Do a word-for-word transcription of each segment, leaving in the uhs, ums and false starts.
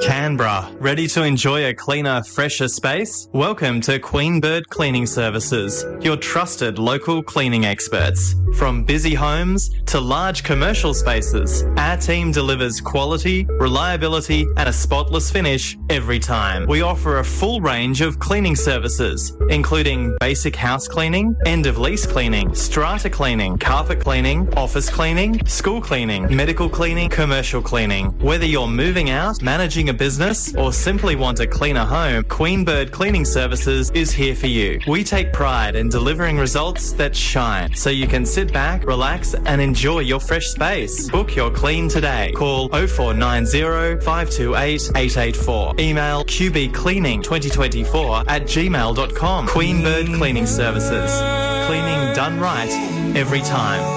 Canberra, ready to enjoy a cleaner, fresher space? Welcome to Queen Bird Cleaning Services, your trusted local cleaning experts. From busy homes to large commercial spaces, our team delivers quality, reliability and a spotless finish every time. We offer a full range of cleaning services, including basic house cleaning, end-of-lease cleaning, strata cleaning, carpet cleaning, office cleaning, school cleaning, medical cleaning, commercial cleaning. Whether you're moving out, managing a business or simply want a cleaner home, Queen Bird Cleaning Services is here for you. We take pride in delivering results that shine, so you can sit back, relax and enjoy your fresh space. Book your clean today. Call oh four nine oh, five two eight, eight eight four. Email q b cleaning twenty twenty-four at gmail dot com. Queen Bird Cleaning Services. Cleaning done right every time.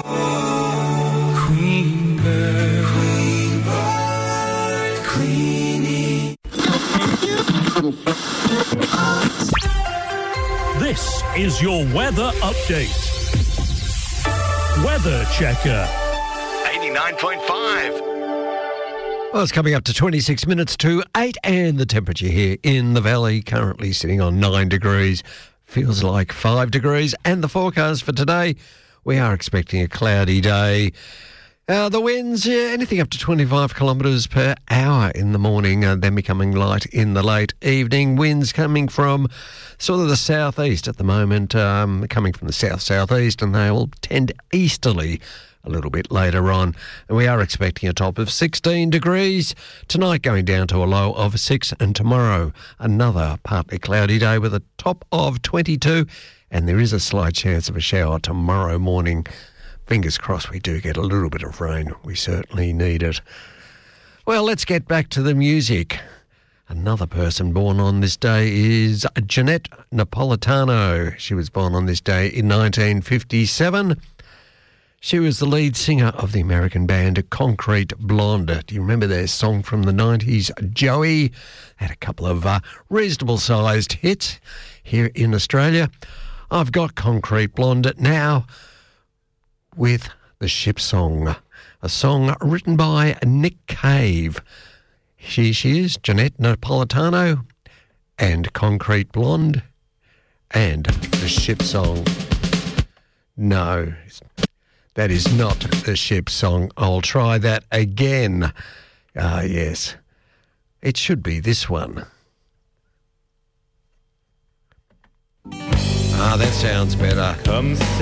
Queen Bird, Queen Bird Cleaning. This is your weather update. Weather Checker. eighty-nine point five. Well, it's coming up to twenty-six minutes to eight, and the temperature here in the valley currently sitting on nine degrees. Feels like five degrees. And the forecast for today, we are expecting a cloudy day. Uh, the winds, yeah, anything up to twenty-five kilometres per hour in the morning, uh, then becoming light in the late evening. Winds coming from sort of the southeast at the moment, um, coming from the south-southeast, and they will tend easterly a little bit later on. And we are expecting a top of sixteen degrees. Tonight going down to a low of six, and tomorrow another partly cloudy day with a top of twenty-two. And there is a slight chance of a shower tomorrow morning. Fingers crossed we do get a little bit of rain. We certainly need it. Well, let's get back to the music. Another person born on this day is Jeanette Napolitano. She was born on this day in nineteen fifty-seven. She was the lead singer of the American band Concrete Blonde. Do you remember their song from the nineties, Joey? Had a couple of uh, reasonable-sized hits here in Australia. I've got Concrete Blonde now with The Ship Song, a song written by Nick Cave. She, she is Jeanette Napolitano and Concrete Blonde and The Ship Song. No, that is not The Ship Song. I'll try that again. Ah, yes. It should be this one. Ah, that sounds better. Come